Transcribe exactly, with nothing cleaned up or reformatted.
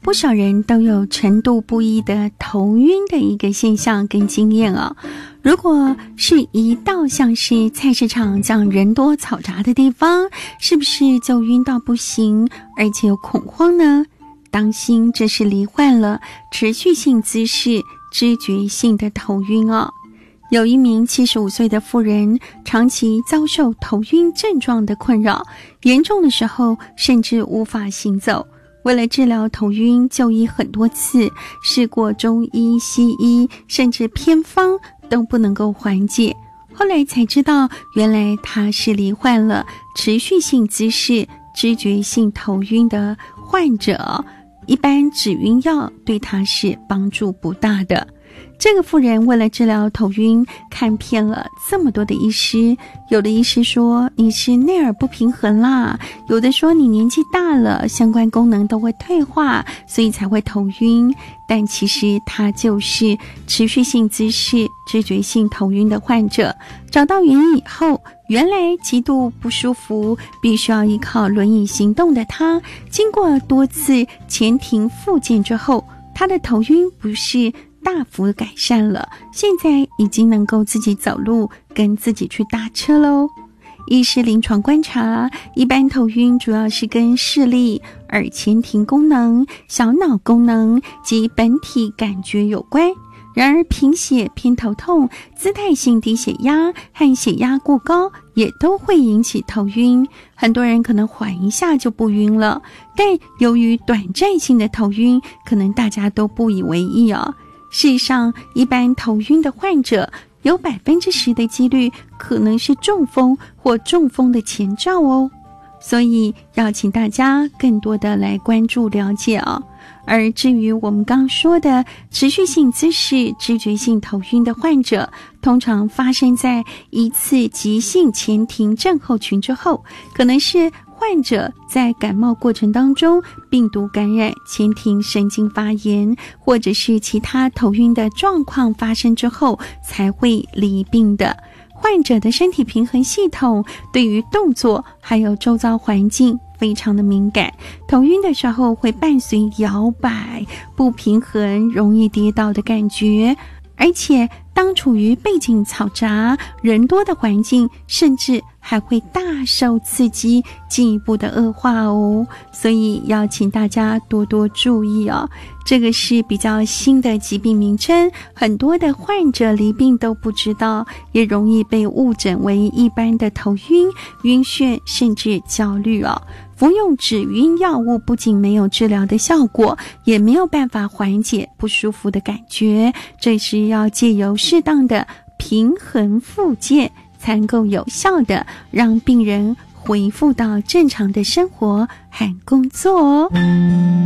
不少人都有程度不一的头晕的一个现象跟经验哦。如果是一到像是菜市场这样人多嘈杂的地方，是不是就晕到不行，而且有恐慌呢？当心，这是罹患了持续性姿势知觉性的头晕哦。有一名七十五岁的妇人，长期遭受头晕症状的困扰，严重的时候甚至无法行走。为了治疗头晕，就医很多次，试过中医、西医，甚至偏方都不能够缓解。后来才知道，原来他是罹患了持续性姿势知觉性头晕的患者，一般止晕药对他是帮助不大的。这个妇人为了治疗头晕，看遍了这么多的医师，有的医师说你是内耳不平衡啦，有的说你年纪大了，相关功能都会退化，所以才会头晕。但其实他就是持续性姿势知觉性头晕的患者。找到原因以后，原来极度不舒服，必须要依靠轮椅行动的他，经过多次前庭复健之后，他的头晕不是大幅改善了，现在已经能够自己走路，跟自己去搭车喽。医师临床观察，一般头晕主要是跟视力、耳前庭功能、小脑功能及本体感觉有关。然而贫血、偏头痛、姿态性低血压和血压过高也都会引起头晕。很多人可能缓一下就不晕了，但由于短暂性的头晕，可能大家都不以为意哦。事实上，一般头晕的患者有百分之十的几率可能是中风或中风的前兆哦，所以要请大家更多的来关注了解哦。而至于我们刚说的持续性姿势知觉性头晕的患者，通常发生在一次急性前庭症候群之后，可能是患者在感冒过程当中病毒感染前庭神经发炎，或者是其他头晕的状况发生之后才会罹病的。患者的身体平衡系统对于动作还有周遭环境非常的敏感，头晕的时候会伴随摇摆、不平衡、容易跌倒的感觉，而且当处于背景嘈杂、人多的环境，甚至还会大受刺激，进一步的恶化哦。所以要请大家多多注意哦。这个是比较新的疾病名称，很多的患者罹病都不知道，也容易被误诊为一般的头晕、晕眩，甚至焦虑哦。服用止晕药物不仅没有治疗的效果，也没有办法缓解不舒服的感觉，这是要借由适当的平衡复健，才能够有效的让病人恢复到正常的生活和工作哦。